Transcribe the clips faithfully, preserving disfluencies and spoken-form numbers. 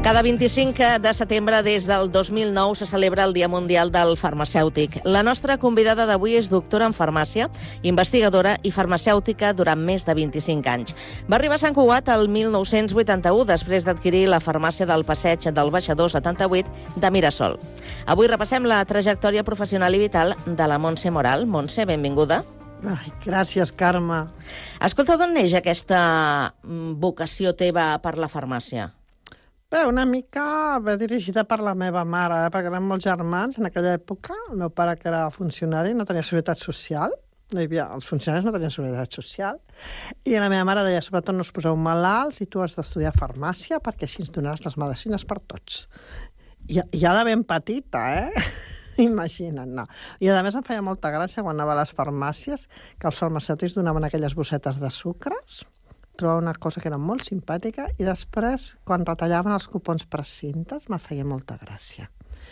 Cada vint-i-cinc de setembre des del dos mil nou se celebra el Dia Mundial del Farmacèutic. La nostra convidada d'avui és doctora en farmàcia, investigadora i farmacèutica durant més de vint-i-cinc anys. Va arribar a Sant Cugat el mil nou-cents vuitanta-u després d'adquirir la farmàcia del Passeig del Baixador setanta-vuit de Mirasol. Avui repassem la trajectòria professional i vital de la Montse Moral. Montse, benvinguda. Ai, gràcies, Carme. Escolta, d'on neix aquesta vocació teva per la farmàcia? Bé, una mica va dirigida per la meva mare, eh? perquè eren molts germans en aquella època. El meu pare, que era funcionari, no tenia seguretat social. No hi havia, els funcionaris no tenien seguretat social. I la meva mare deia, sobretot no us poseu malalts i tu has d'estudiar farmàcia perquè així ens donaràs les medicines per tots. I, ja de ben petita, eh? Imagina't, no. I a més em feia molta gràcia quan anava a les farmàcies que els farmacèutics donaven aquelles bossetes de sucres. Trobava una cosa que era molt simpàtica i després, quan retallaven els cupons per cintes, me feia molta gràcia.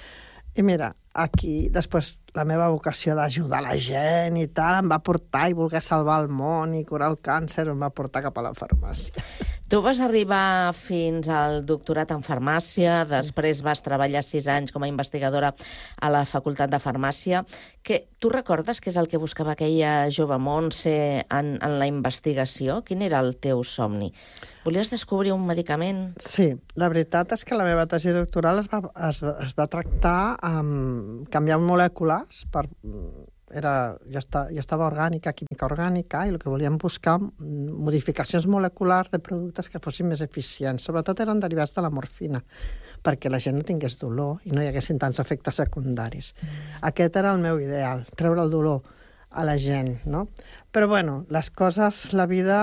I mira, aquí, després, la meva vocació d'ajudar la gent i tal, em va portar i voler salvar el món i curar el càncer, em va portar cap a la farmàcia. Tu vas arribar fins al doctorat en farmàcia, Sí. després vas treballar sis anys com a investigadora a la Facultat de Farmàcia. Que, tu recordes què és el que buscava aquella jove Montse en, en la investigació? Quin era el teu somni? Volies descobrir un medicament? Sí, la veritat és que la meva tesi doctoral es va, es, es va tractar amb canviar molècules per... Era, jo, estava, jo estava orgànica, química orgànica, i el que volíem buscar modificacions moleculars de productes que fossin més eficients. Sobretot eren derivats de la morfina, perquè la gent no tingués dolor i no hi haguessin tants efectes secundaris. Mm. Aquest era el meu ideal, treure el dolor a la gent, no? Però, bueno, les coses, la vida...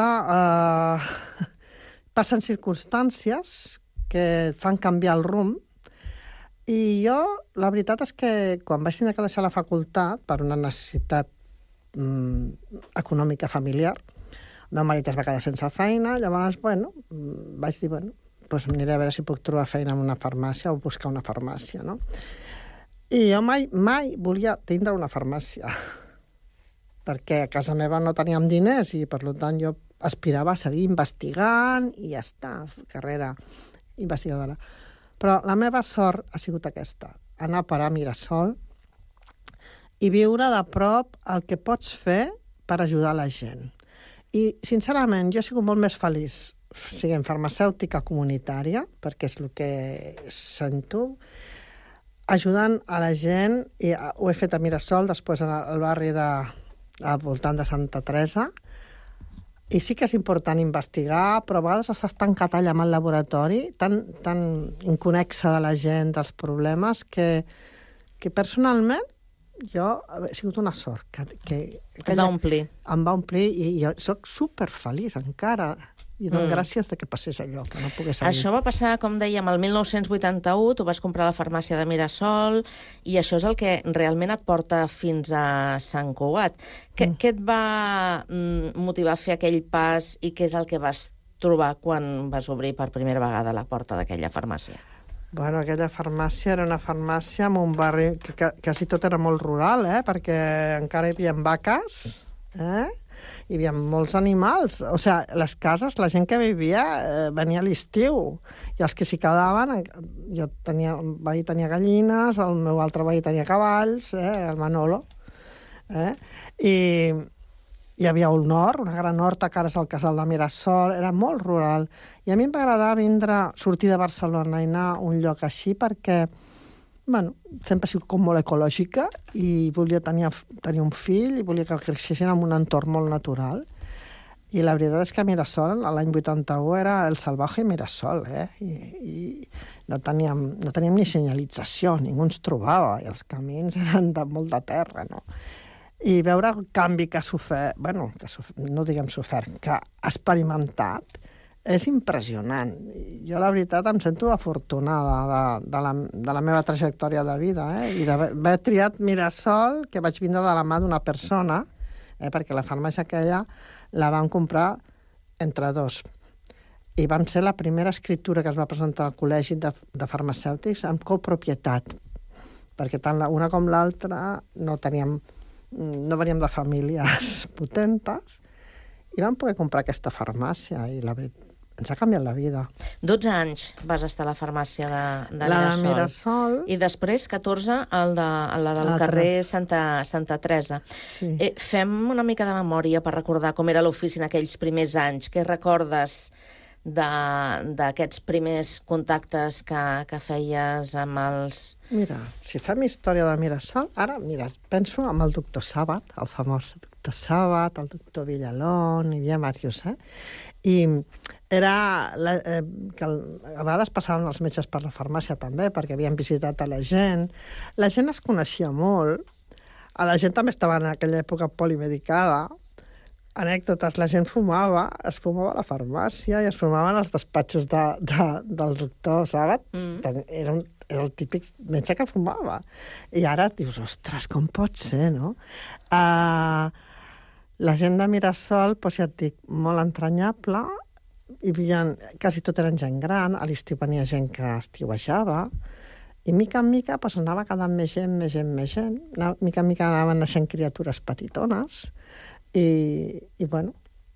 Eh, passen circumstàncies que fan canviar el rumb. I jo, la veritat és que quan vaig tenir que deixar la facultat per una necessitat mm, econòmica familiar, el meu marit es va quedar sense feina, llavors, bueno, vaig dir, bueno, doncs aniré a veure si puc trobar feina en una farmàcia o buscar una farmàcia, no? I jo mai, mai volia tindre una farmàcia, perquè a casa meva no teníem diners i, per tant, jo aspirava a seguir investigant i ja està, carrera investigadora. Però la meva sort ha sigut aquesta, anar a parar a Mirasol i viure de prop el que pots fer per ajudar la gent. I, sincerament, jo he sigut molt més feliç siguent farmacèutica comunitària, perquè és el que sento, ajudant a la gent, i ho he fet a Mirasol, després al barri de, al voltant de Santa Teresa. I sí que és important investigar, però a vegades estàs tan tancat allà amb el laboratori, tan, tan inconexa de la gent, dels problemes, que, que personalment jo he sigut una sort. Que, que, Em va omplir. Em va omplir i jo soc superfeliç encara. I dono mm. gràcies de que passés allò, que no pogués seguir. Això va passar, com dèiem, el mil nou-cents vuitanta-u, tu vas comprar la farmàcia de Mirasol, i això és el que realment et porta fins a Sant Cugat. Què, mm. què et va mm, motivar a fer aquell pas i què és el que vas trobar quan vas obrir per primera vegada la porta d'aquella farmàcia? Bueno, aquella farmàcia era una farmàcia en un barri que, que quasi tot era molt rural, eh? Perquè encara hi havia vaques, eh? Hi havia molts animals. O sigui, les cases, la gent que vivia eh, venia a l'estiu. I els que s'hi quedaven... Jo tenia, un veí tenia gallines, el meu altre veí tenia cavalls, eh, el Manolo. Eh? I hi havia un hort, una gran horta, que ara és el casal de Mirasol. Era molt rural. I a mi em va agradar vindre, sortir de Barcelona i anar a un lloc així perquè... Bueno, sempre he sigut com molt ecològica i volia tenir, tenir un fill i volia que creixessin en un entorn molt natural. I la veritat és que Mirasol, l'any vuitanta-u, era el salvaje Mirasol, eh? I, i no, teníem, no teníem ni senyalització, ningú ens trobava, i els camins eren de molt de terra, no? I veure el canvi que ha sofert, bueno, que sofert, no diguem sofert, que ha experimentat, és impressionant. Jo, la veritat, em sento afortunada de, de, la, de la meva trajectòria de vida, eh? I d'haver triat Mirasol, que vaig vindre de la mà d'una persona, eh? Perquè la farmàcia aquella la vam comprar entre dos. I van ser la primera escriptura que es va presentar al Col·legi de, de Farmacèutics amb copropietat, perquè tant la una com l'altra no teníem, no veníem de famílies potentes, i vam poder comprar aquesta farmàcia, i la veritat ens ha canviat la vida. dotze anys vas estar a la farmàcia de, de La Mirasol. Mirasol. I després, catorze, al de, a la del A la carrer Teresa. Santa, Santa Teresa. Sí. Eh, fem una mica de memòria per recordar com era l'ofici en aquells primers anys. Què recordes d'aquests primers contactes que, que feies amb els... Mira, si fem història de Mirasol, ara, mira, penso amb el doctor Sàbat, el famós doctor Sàbat, el doctor Villalón, hi havia diversos, eh? I era... La, eh, que el, a vegades passaven els metges per la farmàcia també, perquè havien visitat a la gent. La gent es coneixia molt. A la gent també estava en aquella època polimedicada. Anècdotes, la gent fumava, es fumava a la farmàcia i es fumaven als despatxos de, de, del doctor Sàbat. Mm. Era, un, era el típic metge que fumava. I ara dius, ostres, com pot ser, no? Uh, la gent de Mirasol, doncs ja et dic, molt entranyable. Hi havia, quasi tot eren gent gran, a l'estiu venia gent que estiuejava, i mica en mica doncs, anava quedant més gent, més gent, més gent. Mica en mica anaven naixent criatures petitones, i, i bueno,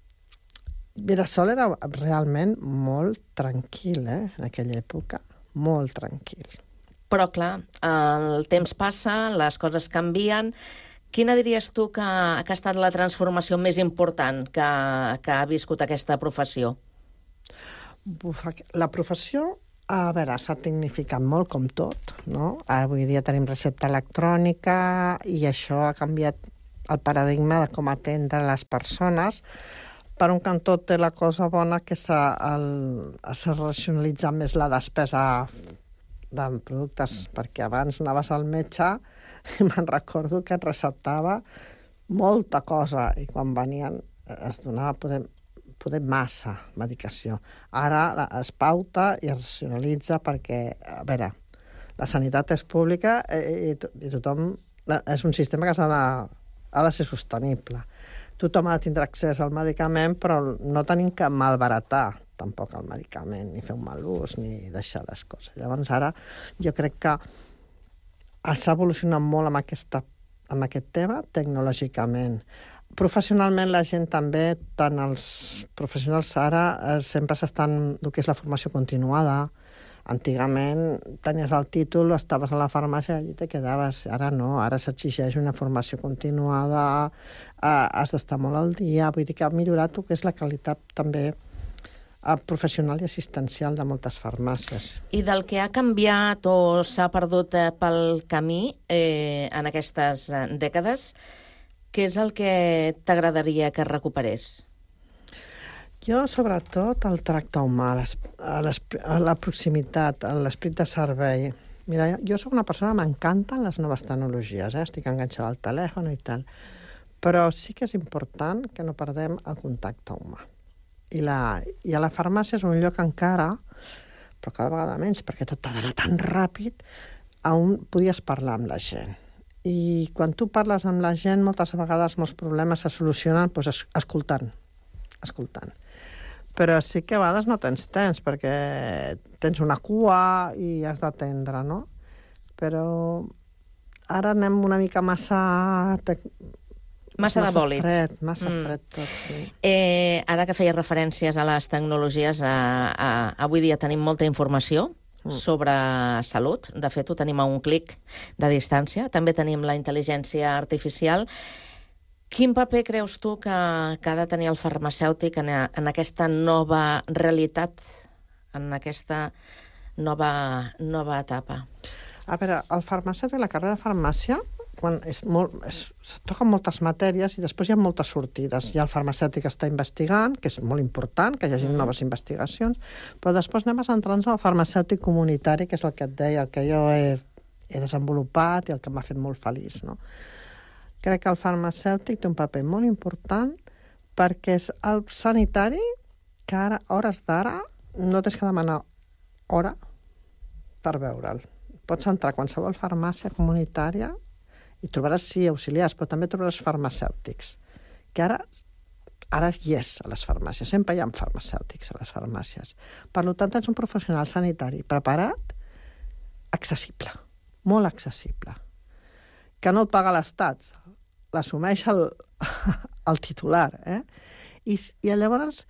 Mirasol era realment molt tranquil, eh, en aquella època, molt tranquil. Però, clar, el temps passa, les coses canvien. Quina diries tu que, que ha estat la transformació més important que, que ha viscut aquesta professió? Buf, la professió, a veure, s'ha tecnificat molt, com tot, no? Ara, avui dia tenim recepta electrònica i això ha canviat el paradigma de com atendre les persones. Per un cantó té la cosa bona que s'ha racionalitzat més la despesa de productes, perquè abans anaves al metge i me'n recordo que et receptava molta cosa i quan venien es donava poder, poder massa medicació. Ara es pauta i es racionalitza perquè, a veure, la sanitat és pública i, i tothom... És un sistema que s'ha de ha de ser sostenible. Tothom ha de tindre accés al medicament, però no tenim que malbaratar tampoc el medicament, ni fer un mal ús, ni deixar les coses. Llavors ara jo crec que s'ha evolucionat molt amb, aquesta, amb aquest tema tecnològicament. Professionalment la gent també, tant els professionals ara, eh, sempre s'estan, el que és la formació continuada. Antigament tenies el títol, estaves a la farmàcia i te quedaves. Ara no, ara s'exigeix una formació continuada, eh, has d'estar molt al dia, vull dir que ha millorat el que és la qualitat també eh, professional i assistencial de moltes farmàcies. I del que ha canviat o s'ha perdut eh, pel camí eh, en aquestes eh, dècades, què és el que t'agradaria que recuperés? Jo, sobretot, el tracte humà, la proximitat, l'esperit de servei. Mira, jo soc una persona que m'encanten les noves tecnologies, eh? Estic enganxada al telèfon i tal, però sí que és important que no perdem el contacte humà. I, la, i a la farmàcia és un lloc encara, però cada vegada menys, perquè tot ha d'anar tan ràpid, on podies parlar amb la gent. I quan tu parles amb la gent, moltes vegades molts problemes se solucionen doncs, escoltant, escoltant. Però sí que a vegades no tens temps, perquè tens una cua i has d'atendre, no? Però ara anem una mica massa... Te... Massa, massa de bòlit. Fred, massa mm. fred tot, sí. Eh, ara que feies referències a les tecnologies, a, a, avui dia tenim molta informació mm. sobre salut. De fet, ho tenim a un clic de distància. També tenim la intel·ligència artificial. Quin paper creus tu que, que ha de tenir el farmacèutic en, en aquesta nova realitat, en aquesta nova, nova etapa? A veure, el farmacèutic, la carrera de farmàcia, quan és molt, es, es toquen moltes matèries i després hi ha moltes sortides. Hi ha el farmacèutic que està investigant, que és molt important, que hi hagi mm. noves investigacions, però després anem a centrar-nos al farmacèutic comunitari, que és el que et deia, el que jo he, he desenvolupat i el que m'ha fet molt feliç, no? Crec que el farmacèutic té un paper molt important perquè és el sanitari que ara, hores d'ara, no tens que demanar hora per veure'l. Pots entrar a qualsevol farmàcia comunitària i trobaràs, sí, auxiliars, però també trobaràs farmacèutics, que ara, ara hi és a les farmàcies. Sempre hi ha farmacèutics a les farmàcies. Per tant, tens un professional sanitari preparat, accessible, molt accessible, que no et paga l'Estat, l'assumeix el, el titular. Eh? I, I llavors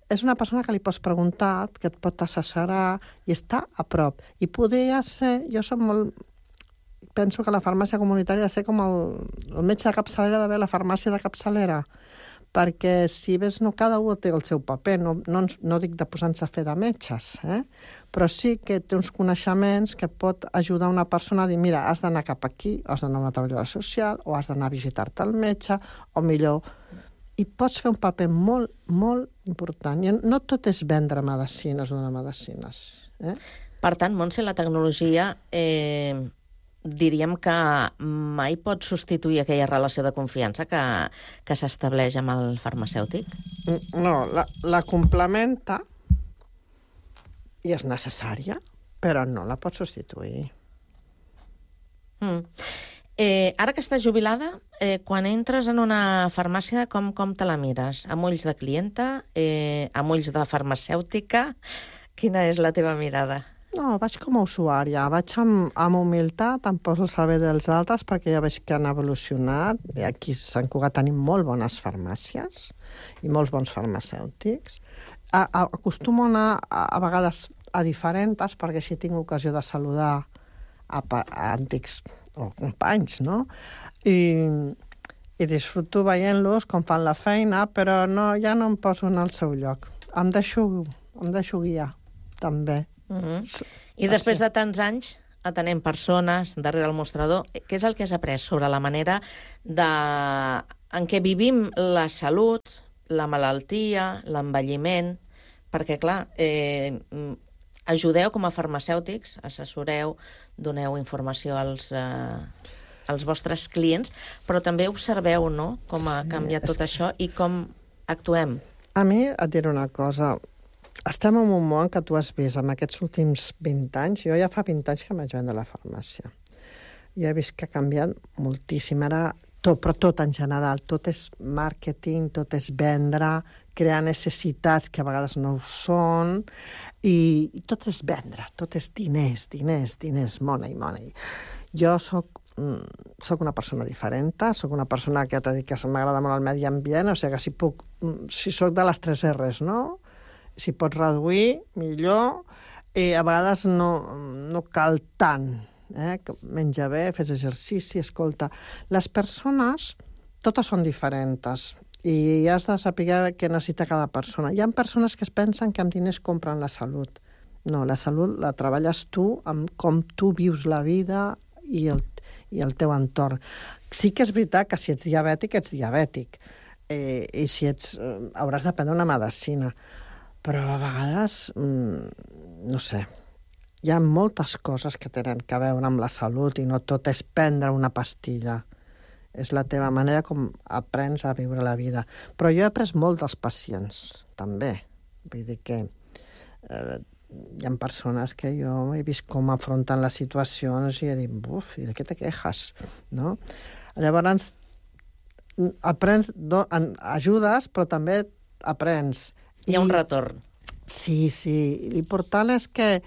és una persona que li pots preguntar, que et pot assessorar i està a prop. I podria ser... Jo soc molt... Penso que la farmàcia comunitària ha de ser com el, el metge de capçalera d'haver la farmàcia de capçalera, perquè si ves, no, cada un té el seu paper, no, no, no dic de posar-nos a fer de metges, eh? Però sí que té uns coneixements que pot ajudar una persona a dir, mira, has d'anar cap aquí, o has d'anar a una treballadora social, o has d'anar a visitar-te al metge, o millor... I pots fer un paper molt, molt important. I no tot és vendre medicines o donar medicines. Eh? Per tant, Montse, la tecnologia eh, diríem que mai pot substituir aquella relació de confiança que, que s'estableix amb el farmacèutic? No, la, la complementa i és necessària, però no la pot substituir. Mm. Eh, ara que estàs jubilada, eh, quan entres en una farmàcia, com, com te la mires? Amb ulls de clienta? Eh, amb ulls de farmacèutica? Quina és la teva mirada? No, vaig com a usuària, vaig amb, amb humilitat, em poso al servei dels altres perquè ja veig que han evolucionat. I aquí a Sant Cugat tenim molt bones farmàcies i molts bons farmacèutics. A, a, acostumo a anar a, a vegades a diferents perquè així tinc ocasió de saludar a, a antics o companys, no? I, i disfruto veient-los com fan la feina, però no, ja no em poso en el seu lloc. Em deixo, em deixo guiar, també. Mm-hmm. I després de tants anys atenent persones darrere el mostrador, què és el que has après sobre la manera de... en què vivim la salut, la malaltia, l'envelliment? Perquè, clar, eh, ajudeu com a farmacèutics, assessoreu, doneu informació als, eh, als vostres clients, però també observeu, no?, com ha canviat sí, tot que... això i com actuem. A mi, et diré una cosa, estem en un món que tu has vist en aquests últims vint anys, jo ja fa vint anys que vaig vendre a la farmàcia. Jo he vist que ha canviat moltíssim, ara tot, però tot en general, tot és màrqueting, tot és vendre, crear necessitats que a vegades no ho són, i, i tot és vendre, tot és diners, diners, diners, money, money. Jo soc, mm, soc una persona diferent, soc una persona que t'ha dit que m'agrada molt el medi ambient, o sigui que si puc, si soc de les tres R's, no? Si pots reduir, millor, i a vegades no, no cal tant, eh? Menja bé, fes exercici, escolta. Les persones, totes són diferents, i has de saber què necessita cada persona. Hi ha persones que es pensen que amb diners compren la salut. No, la salut la treballes tu amb com tu vius la vida i el, i el teu entorn. Sí que és veritat que si ets diabètic, ets diabètic. Eh, I si ets... Eh, hauràs de prendre una medicina. Però a vegades, mm, no sé, hi ha moltes coses que tenen a veure amb la salut i no tot és prendre una pastilla. És la teva manera com aprens a viure la vida. Però jo he après molt dels pacients, també. Vull dir que eh, hi ha persones que jo he vist com afronten les situacions i he dit, buf, i de què te quejas? No? Llavors, aprens, do, ajudes, però també aprens. Hi ha un retorn. Sí, sí. L'important és que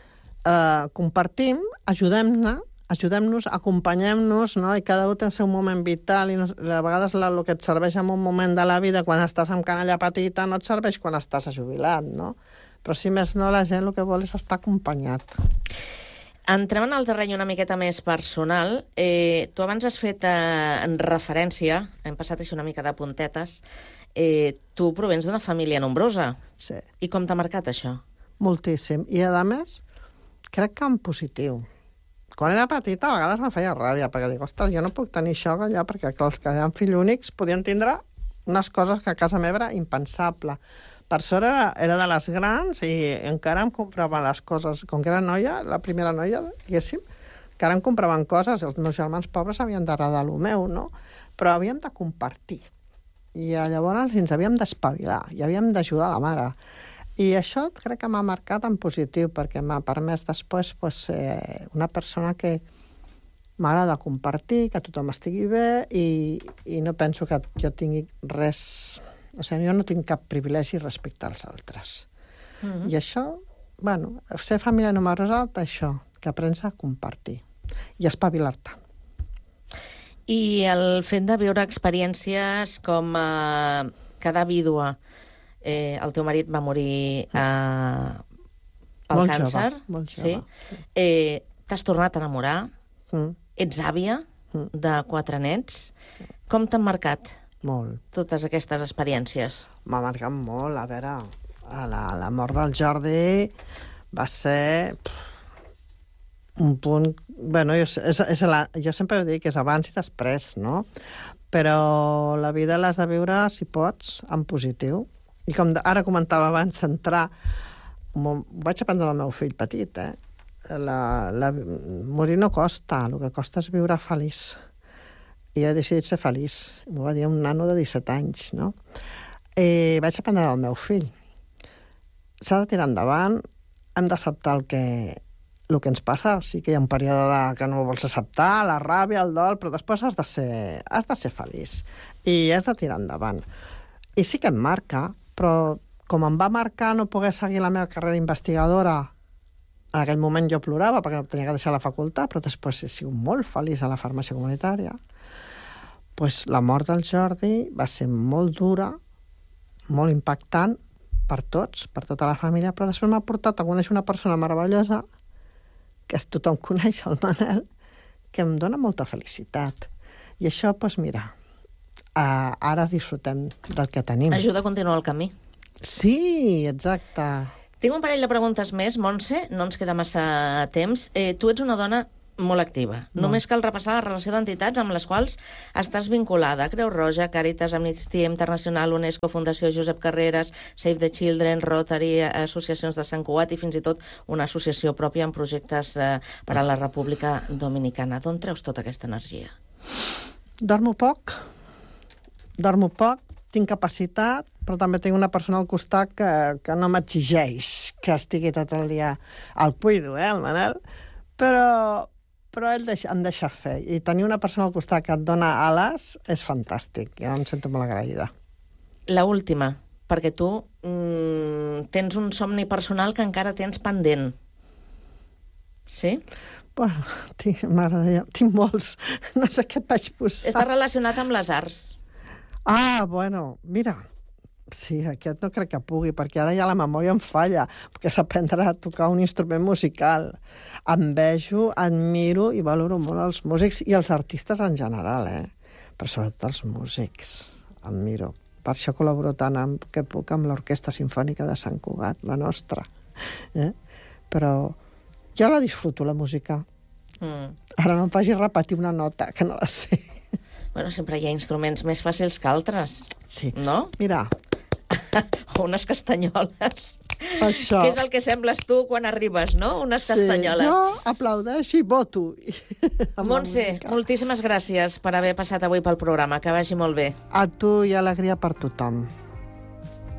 eh, compartim, ajudem-ne, ajudem-nos, acompanyem-nos, no? I cada un té el seu moment vital i no, a vegades el que et serveix en un moment de la vida quan estàs amb canalla petita no et serveix quan estàs jubilat, no? Però si més no, la gent el que vol és estar acompanyat. Entrem en el terreny una miqueta més personal. Eh, tu abans has fet eh, en referència, hem passat així una mica de puntetes, eh, tu provens d'una família nombrosa. Sí. I com t'ha marcat això? Moltíssim. I a més, crec que en positiu. Quan era petita, a vegades me feia ràbia, perquè dic, ostres, jo no puc tenir això allà, perquè clar, els que eren fills únics podien tindre unes coses que a casa meva era impensable. Per sort era, era de les grans i encara em compraven les coses. Com que era noia, la primera noia, diguéssim, encara em compraven coses. Els meus germans pobres havien d'agradar el meu, no? Però havíem de compartir. I llavors ens havíem d'espavilar i havíem d'ajudar la mare. I això crec que m'ha marcat en positiu, perquè m'ha permès després pues, ser una persona que m'agrada compartir, que tothom estigui bé i, i no penso que jo tingui res... O sigui, jo no tinc cap privilegi respecte als altres. Mm-hmm. I això, bueno, ser família numerosa, això, que aprens a compartir i espavilar-te. I el fet de viure experiències com eh, cada vídua, eh, el teu marit va morir eh, al Molt càncer. jove, molt Sí. jove. Eh, T'has tornat a enamorar, Mm, ets àvia Mm. de quatre nets. Com t'han marcat molt. totes aquestes experiències? M'ha marcat molt. A veure, a la, la mort del Jordi va ser pff, un punt... Bueno, jo, és, és la, jo sempre ho dic, és abans i després, no? Però la vida l'has de viure, si pots, en positiu. I com de, ara comentava abans d'entrar, ho vaig aprendre del meu fill petit, eh? La, la, morir no costa, el que costa és viure feliç. I jo he decidit ser feliç. M'ho va dir un nano de disset anys, no? I vaig aprendre del meu fill. S'ha de tirar endavant, hem d'acceptar el que, el que ens passa. Sí que hi ha un període de, que no ho vols acceptar, la ràbia, el dol, però després has de ser, has de ser feliç. I has de tirar endavant. I sí que em marca, però com em va marcar no poder seguir la meva carrera investigadora, en aquell moment jo plorava perquè no tenia que deixar la facultat, però després he sigut molt feliç a la farmàcia comunitària. Pues la mort del Jordi va ser molt dura, molt impactant per tots, per tota la família, però després m'ha portat a conèixer una persona meravellosa, que tothom coneix, el Manel, que em dona molta felicitat. I això, doncs mira, uh, ara disfrutem del que tenim. Ajuda a continuar el camí. Sí, exacte. Tinc un parell de preguntes més, Montse, no ens queda massa temps. Eh, tu ets una dona molt activa. No. Només cal repassar la relació d'entitats amb les quals estàs vinculada. Creu Roja, Càritas, Amnistia Internacional, UNESCO, Fundació Josep Carreras, Save the Children, Rotary, associacions de Sant Cugat i fins i tot una associació pròpia amb projectes eh, per a la República Dominicana. D'on treus tota aquesta energia? Dormo poc, dormo poc, tinc capacitat, però també tinc una persona al costat que, que no m'exigeix que estigui tot el dia... El cuido, eh, el Manel? Però, però ell deixa, em deixa fer. I tenir una persona al costat que et dona ales és fantàstic. Jo em sento molt agraïda. La última, perquè tu mm, tens un somni personal que encara tens pendent. Sí? Bueno, tinc, m'agradaria... Tinc molts. No sé què et vaig posar. Està relacionat amb les arts. Ah, bueno, mira, sí, aquest no crec que pugui, perquè ara ja la memòria em falla, perquè s'aprendrà a tocar un instrument musical. Em vejo, admiro i valoro molt els músics i els artistes en general, eh? Però sobretot els músics, admiro. Per això col·laboro tant amb, que puc amb l'Orquestra Simfònica de Sant Cugat, la nostra. Eh? Però jo la disfruto, la música. Mm. Ara no em faci repetir una nota, que no la sé. Bueno, sempre hi ha instruments més fàcils que altres, Sí. no? Mira, O unes castanyoles. això... Que és el que sembles tu quan arribes, no? Unes castanyoles. Sí, jo aplaudeixo i voto. Montse, moltíssimes gràcies per haver passat avui pel programa. Que vagi molt bé. A tu i alegria per tothom.